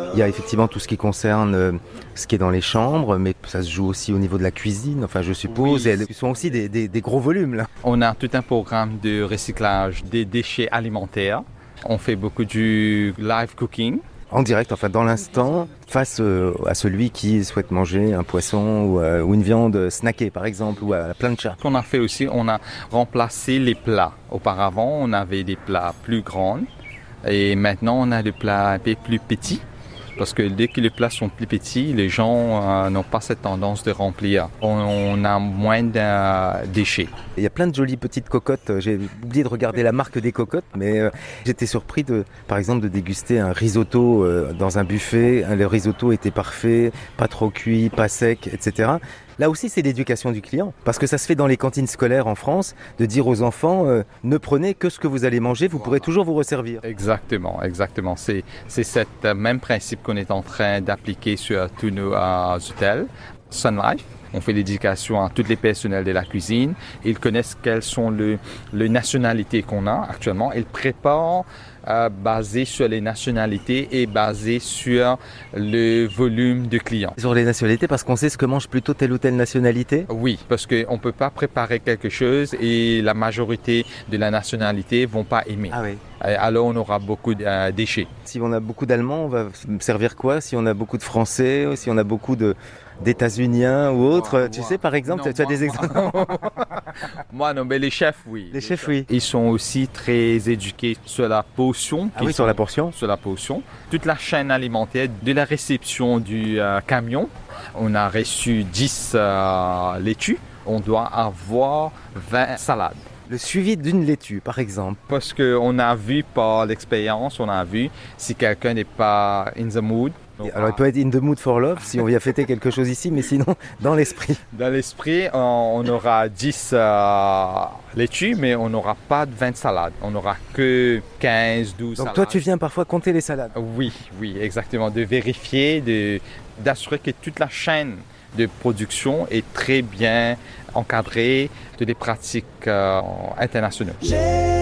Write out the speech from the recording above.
Il y a effectivement tout ce qui concerne ce qui est dans les chambres, mais ça se joue aussi au niveau de la cuisine, enfin je suppose. Oui. Et ce sont aussi des gros volumes là. On a tout un programme de recyclage des déchets alimentaires. On fait beaucoup du live cooking. En direct, enfin dans l'instant, face à celui qui souhaite manger un poisson ou une viande snackée par exemple, ou à la plancha. Ce qu'on a fait aussi, on a remplacé les plats. Auparavant, on avait des plats plus grands et maintenant on a des plats un peu plus petits. Parce que dès que les plats sont plus petits, les gens n'ont pas cette tendance de remplir. On a moins de déchets. Il y a plein de jolies petites cocottes. J'ai oublié de regarder la marque des cocottes, mais j'étais surpris par exemple, de déguster un risotto dans un buffet. Le risotto était parfait, pas trop cuit, pas sec, etc. Là aussi, c'est l'éducation du client. Parce que ça se fait dans les cantines scolaires en France, de dire aux enfants, ne prenez que ce que vous allez manger, vous pourrez toujours vous resservir. Exactement. C'est ce même principe qu'on est en train d'appliquer sur tous nos hôtels. Sun Life, on fait l'éducation à tous les personnels de la cuisine. Ils connaissent quelles sont les nationalités qu'on a actuellement. Ils préparent basé sur les nationalités et basé sur le volume de clients. Sur les nationalités, parce qu'on sait ce que mange plutôt telle ou telle nationalité? Oui, parce qu'on ne peut pas préparer quelque chose et la majorité de la nationalité ne vont pas aimer. Ah oui. Alors on aura beaucoup de déchets. Si on a beaucoup d'Allemands, on va servir quoi? Si on a beaucoup de Français, si on a beaucoup d'États-Uniens ou autres, tu sais par exemple, non, tu as des exemples? Moi non, mais les chefs oui. Les chefs oui. Ils sont aussi très éduqués sur la portion. Ah oui, sur la portion. Sur la portion. Toute la chaîne alimentaire, de la réception du camion, on a reçu 10 laitues, on doit avoir 20 salades. Le suivi d'une laitue, par exemple. Parce qu'on a vu par l'expérience, on a vu si quelqu'un n'est pas in the mood. Alors il peut être in the mood for love si on vient fêter quelque chose ici, mais sinon dans l'esprit. Dans l'esprit, on aura 10 laitues, mais on n'aura pas de 20 salades. On n'aura que 15, 12 salades. Donc toi tu viens parfois compter les salades? Oui, exactement. De vérifier, d'assurer que toute la chaîne de production est très bien encadrée de des pratiques internationales.